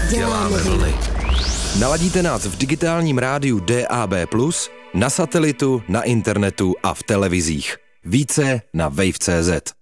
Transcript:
dělá noviny. Naladíte nás v digitálním rádiu DAB+, na satelitu, na internetu a v televizích. Více na wave.cz.